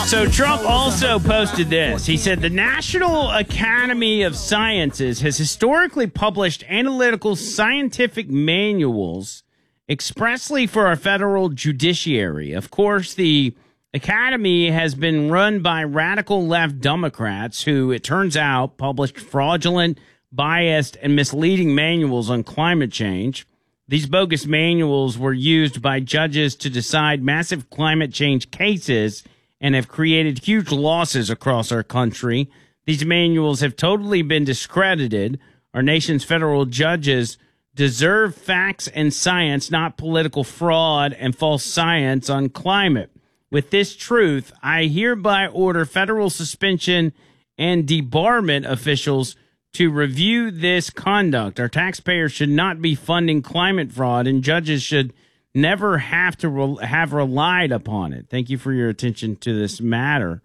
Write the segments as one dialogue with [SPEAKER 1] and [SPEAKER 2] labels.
[SPEAKER 1] So Trump also posted this. He said the National Academy of Sciences has historically published analytical scientific manuals expressly for our federal judiciary. Of course, the Academy has been run by radical left Democrats who, it turns out, published fraudulent, biased, and misleading manuals on climate change. These bogus manuals were used by judges to decide massive climate change cases and have created huge losses across our country. These manuals have totally been discredited. Our nation's federal judges deserve facts and science, not political fraud and false science on climate. With this truth, I hereby order federal suspension and debarment officials to review this conduct. Our taxpayers should not be funding climate fraud, and judges should never have to have relied upon it. Thank you for your attention to this matter.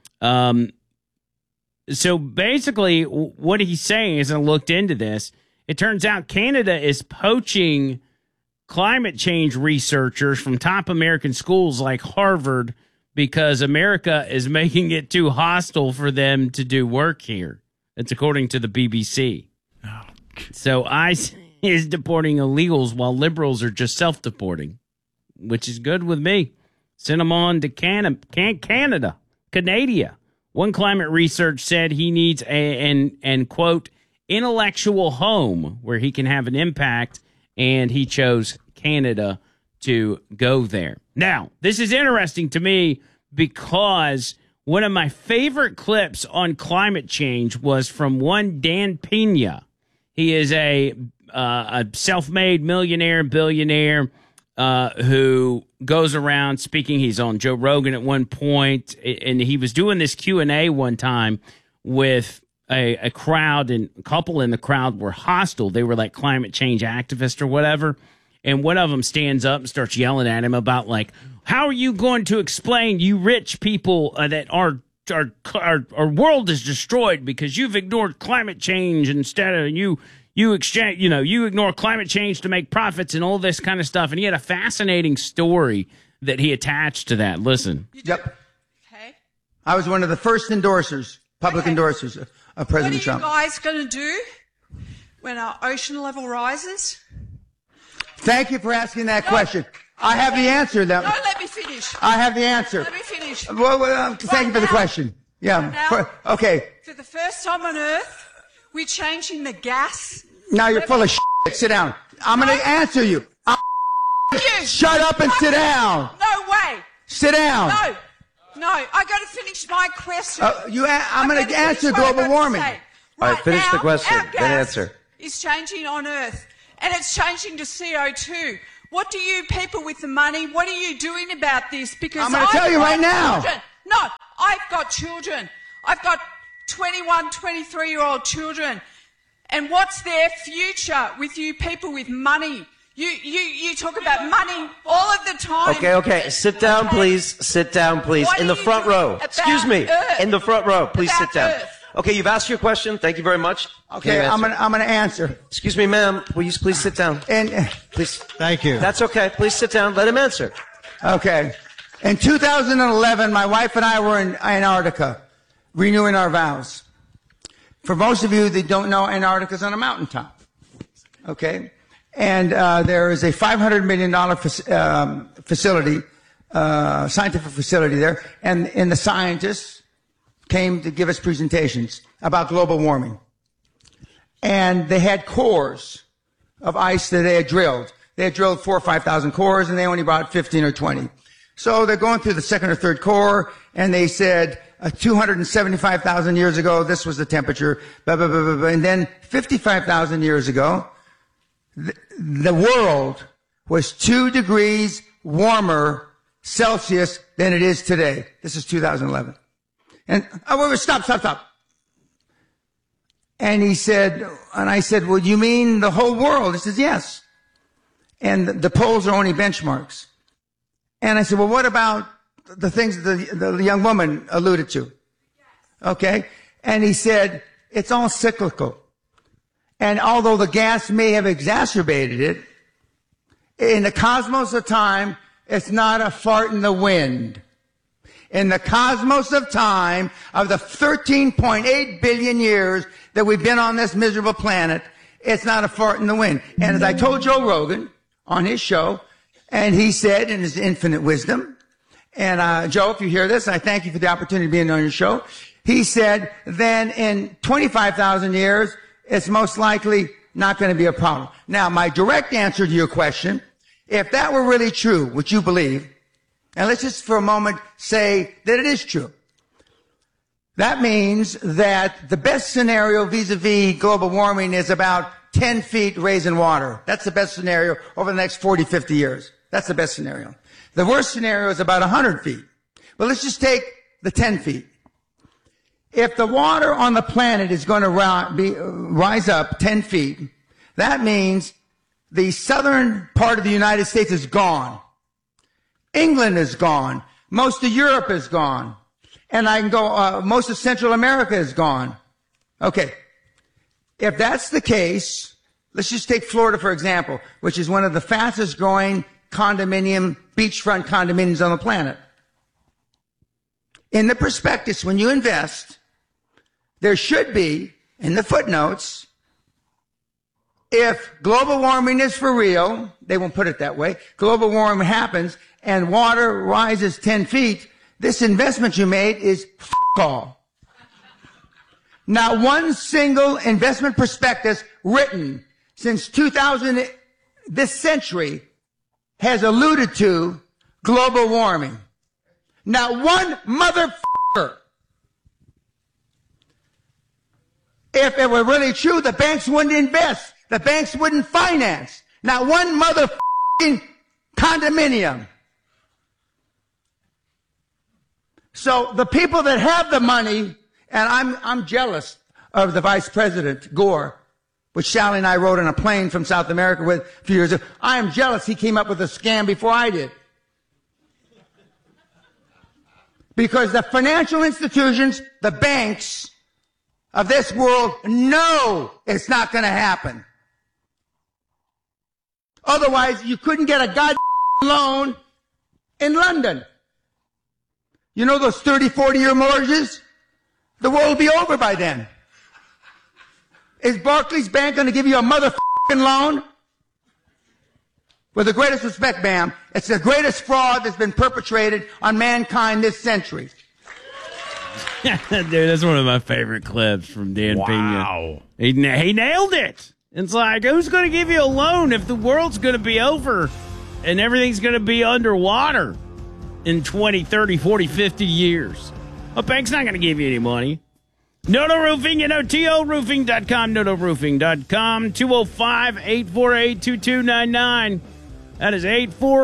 [SPEAKER 1] So basically, what he's saying is, I looked into this. It turns out Canada is poaching climate change researchers from top American schools like Harvard because America is making it too hostile for them to do work here. It's according to the BBC. So ICE is deporting illegals while liberals are just self-deporting, which is good with me. Send them on to Canada. One climate research said he needs an quote, intellectual home where he can have an impact, and he chose Canada to go there. Now, this is interesting to me because one of my favorite clips on climate change was from one Dan Pena. He is a self-made millionaire, billionaire who goes around speaking. He's on Joe Rogan at one point, and he was doing this Q&A one time with a crowd, and a couple in the crowd were hostile. They were like climate change activists or whatever, and one of them stands up and starts yelling at him about, like, how are you going to explain, you rich people, that our world is destroyed because you've ignored climate change instead of you ignore climate change to make profits and all this kind of stuff. And he had a fascinating story that he attached to that. Listen.
[SPEAKER 2] Yep.
[SPEAKER 3] Okay.
[SPEAKER 2] I was one of the first endorsers, public endorsers of President Trump.
[SPEAKER 3] What are you guys going to do when our ocean level rises?
[SPEAKER 2] Thank you for asking that question. I have the answer.
[SPEAKER 3] No, let me finish.
[SPEAKER 2] I have the answer.
[SPEAKER 3] Let me finish.
[SPEAKER 2] Well, thank you for the question. Yeah. Okay.
[SPEAKER 3] For the first time on Earth, we're changing the gas.
[SPEAKER 2] Now you're full of shit. Sit down. I'm going to answer you. Shut up and sit down.
[SPEAKER 3] No way.
[SPEAKER 2] Sit down.
[SPEAKER 3] No, I got to finish my question.
[SPEAKER 2] I'm going to answer global warming.
[SPEAKER 3] Right,
[SPEAKER 4] all right, finish the question, then answer.
[SPEAKER 3] It's changing on Earth, and it's changing to CO2. What do you people with the money, what are you doing about this? Because
[SPEAKER 2] I'm going to tell you right now.
[SPEAKER 3] No, I've got children. I've got 21, 23-year-old children. And what's their future with you people with money? You talk about money all of the time.
[SPEAKER 4] Okay. Sit down, please. Sit down, please. In the front row. Excuse me. In the front row. Please sit down. Okay, you've asked your question. Thank you very much.
[SPEAKER 2] Okay, I'm gonna answer.
[SPEAKER 4] Excuse me, ma'am. Will you please sit down?
[SPEAKER 2] And
[SPEAKER 4] please.
[SPEAKER 2] Thank you.
[SPEAKER 4] That's okay. Please sit down. Let him answer.
[SPEAKER 2] Okay. In 2011, my wife and I were in Antarctica, renewing our vows. For most of you that don't know, Antarctica's on a mountaintop. Okay, and there is a $500 million facility, scientific facility there, and the scientists came to give us presentations about global warming. And they had cores of ice that they had drilled. They had drilled 4,000 or 5,000 cores, and they only brought 15 or 20. So they're going through the second or third core, and they said 275,000 years ago, this was the temperature, blah, blah, blah, blah, blah. And then 55,000 years ago, the world was 2 degrees warmer Celsius than it is today. This is 2011. And stop. And he said, and I said, well, you mean the whole world? He says, yes. And the polls are only benchmarks. And I said, well, what about the things the young woman alluded to? Okay. And he said, it's all cyclical. And although the gas may have exacerbated it, in the cosmos of time, it's not a fart in the wind. in the cosmos of time of the 13.8 billion years that we've been on this miserable planet, it's not a fart in the wind. And as I told Joe Rogan on his show, and he said in his infinite wisdom, and Joe, if you hear this, I thank you for the opportunity of being on your show. He said, then in 25,000 years, it's most likely not going to be a problem. Now, my direct answer to your question, if that were really true, which you believe, and let's just for a moment say that it is true, that means that the best scenario vis-a-vis global warming is about 10 feet raising water. That's the best scenario over the next 40, 50 years. That's the best scenario. The worst scenario is about 100 feet. But let's just take the 10 feet. If the water on the planet is going to rise up 10 feet, that means the southern part of the United States is gone. England is gone. Most of Europe is gone. And I can go, most of Central America is gone. Okay. If that's the case, let's just take Florida, for example, which is one of the fastest growing beachfront condominiums on the planet. In the prospectus, when you invest, there should be, in the footnotes, if global warming is for real, they won't put it that way, global warming happens and water rises 10 feet, this investment you made is all. Not one single investment prospectus written since 2000, this century, has alluded to global warming. Not one motherfucker. If it were really true, the banks wouldn't invest. The banks wouldn't finance. Not one motherfucking condominium. So the people that have the money, and I'm jealous of the Vice President, Gore, which Sally and I rode on a plane from South America with a few years ago. I am jealous he came up with a scam before I did. Because the financial institutions, the banks of this world know it's not going to happen. Otherwise, you couldn't get a goddamn loan in London. You know those 30, 40-year mortgages? The world will be over by then. Is Barclays Bank going to give you a motherfucking loan? With the greatest respect, ma'am, it's the greatest fraud that's been perpetrated on mankind this century.
[SPEAKER 1] Dude, that's one of my favorite clips from Dan Pena. He nailed it. It's like, who's going to give you a loan if the world's going to be over and everything's going to be underwater in 20, 30, 40, 50 years? A bank's not going to give you any money. Noto Roofing, NOTOroofing.com, NOTOroofing.com, 205-848-2299. That is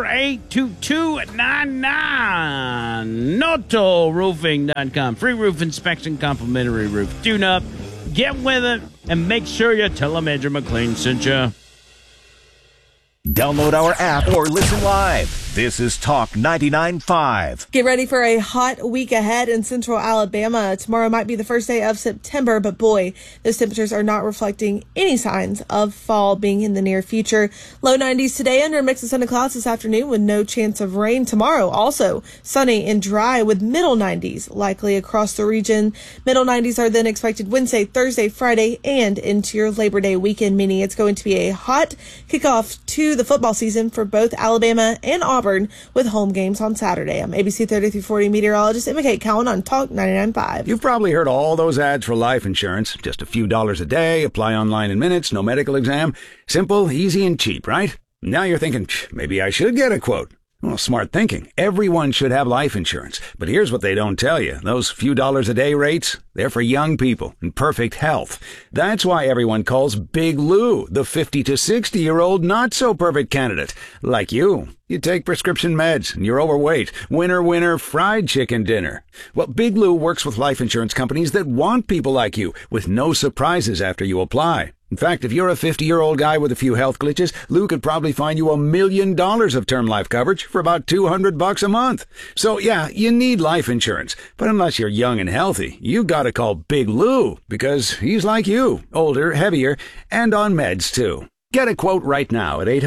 [SPEAKER 1] 848-2299. NOTOroofing.com. Free roof inspection, complimentary roof tune-up. Get with it and make sure you tell them Andrew McLean sent you.
[SPEAKER 5] Download our app or listen live. This is Talk 99.5.
[SPEAKER 6] Get ready for a hot week ahead in central Alabama. Tomorrow might be the first day of September, but boy, those temperatures are not reflecting any signs of fall being in the near future. Low 90s today under a mix of sun and clouds this afternoon with no chance of rain. Tomorrow also sunny and dry with middle 90s likely across the region. Middle 90s are then expected Wednesday, Thursday, Friday, and into your Labor Day weekend, meaning it's going to be a hot kickoff to the football season for both Alabama and Auburn with home games on Saturday. I'm ABC 30-40 meteorologist Emma Kate Cowan on Talk 99.5.
[SPEAKER 7] You've probably heard all those ads for life insurance. Just a few dollars a day, apply online in minutes, no medical exam. Simple, easy, and cheap, right? Now you're thinking, maybe I should get a quote. Well, smart thinking. Everyone should have life insurance. But here's what they don't tell you. Those few dollars a day rates, they're for young people in perfect health. That's why everyone calls Big Lou the 50 to 60-year-old not-so-perfect candidate. Like you. You take prescription meds and you're overweight. Winner, fried chicken dinner. Well, Big Lou works with life insurance companies that want people like you with no surprises after you apply. In fact, if you're a 50-year-old guy with a few health glitches, Lou could probably find you $1 million of term life coverage for about $200 a month. So yeah, you need life insurance. But unless you're young and healthy, you gotta call Big Lou because he's like you, older, heavier, and on meds too. Get a quote right now at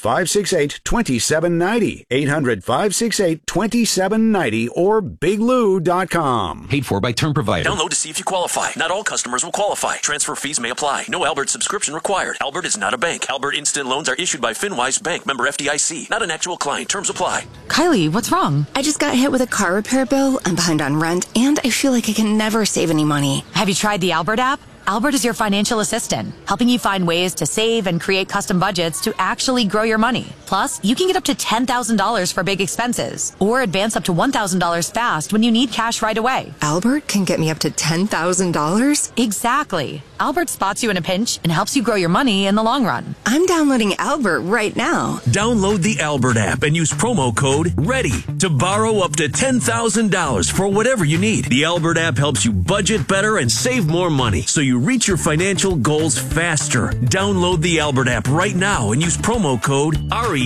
[SPEAKER 7] 800-568-2790, 800-568-2790, or biglou.com.
[SPEAKER 8] Paid for by Term Provider.
[SPEAKER 9] Download to see if you qualify. Not all customers will qualify. Transfer fees may apply. No Albert subscription required. Albert is not a bank. Albert Instant Loans are issued by FinWise Bank, member FDIC. Not an actual client. Terms apply.
[SPEAKER 10] Kylie, what's wrong? I just got hit with a car repair bill. I'm behind on rent, and I feel like I can never save any money.
[SPEAKER 11] Have you tried the Albert app? Albert is your financial assistant, helping you find ways to save and create custom budgets to actually grow your money. Plus, you can get up to $10,000 for big expenses, or advance up to $1,000 fast when you need cash right away.
[SPEAKER 10] Albert can get me up to $10,000?
[SPEAKER 11] Exactly. Albert spots you in a pinch and helps you grow your money in the long run.
[SPEAKER 10] I'm downloading Albert right now.
[SPEAKER 9] Download the Albert app and use promo code READY to borrow up to $10,000 for whatever you need. The Albert app helps you budget better and save more money, so you reach your financial goals faster. Download the Albert app right now and use promo code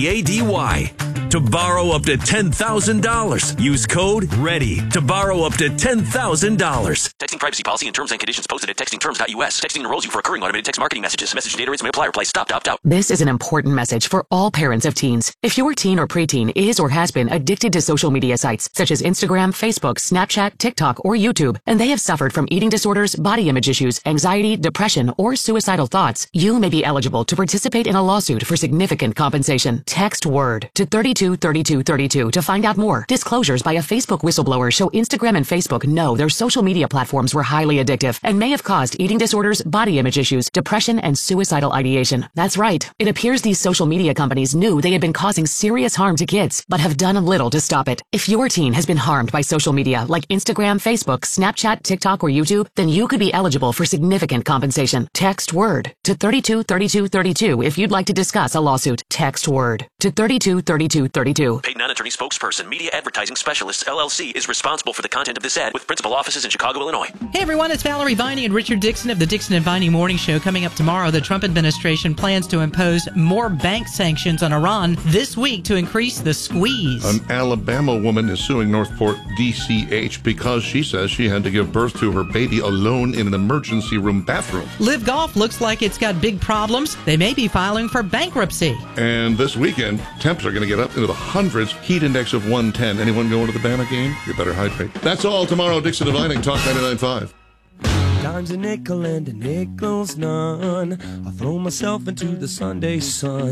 [SPEAKER 9] READY to borrow up to $10,000. Use code READY to borrow up to $10,000. Texting privacy policy and terms and conditions posted at textingterms.us. Texting enrolls you for recurring automated text marketing messages. Message data rates may apply. Reply stop to opt out.
[SPEAKER 12] This is an important message for all parents of teens. If your teen or preteen is or has been addicted to social media sites such as Instagram, Facebook, Snapchat, TikTok, or YouTube, and they have suffered from eating disorders, body image issues, anxiety, depression, or suicidal thoughts, you may be eligible to participate in a lawsuit for significant compensation. Text WORD to 323232 to find out more. Disclosures by a Facebook whistleblower show Instagram and Facebook know their social media platforms were highly addictive and may have caused eating disorders, body image issues, depression, and suicidal ideation. That's right. It appears these social media companies knew they had been causing serious harm to kids, but have done little to stop it. If your teen has been harmed by social media like Instagram, Facebook, Snapchat, TikTok, or YouTube, then you could be eligible for significant compensation. Text WORD to 323232 if you'd like to discuss a lawsuit. Text WORD to 323232.
[SPEAKER 9] Paid non-attorney spokesperson, Media Advertising Specialists, LLC, is responsible for the content of this ad with principal offices in Chicago, Illinois.
[SPEAKER 13] Hey everyone, it's Valerie Viney and Richard Dixon of the Dixon and Viney Morning Show. Coming up tomorrow, the Trump administration plans to impose more bank sanctions on Iran this week to increase the squeeze.
[SPEAKER 14] An Alabama woman is suing Northport DCH because she says she had to give birth to her baby alone in an emergency room bathroom.
[SPEAKER 13] Live Golf looks like it's got big problems. They may be filing for bankruptcy.
[SPEAKER 14] And this weekend, temps are going to get up into the hundreds. Heat index of 110. Anyone going to the Bama game? You better hydrate. That's all tomorrow. Dixon Divining, Talk 99.5.
[SPEAKER 15] Dime's a nickel and a nickel's none. I throw myself into the Sunday sun.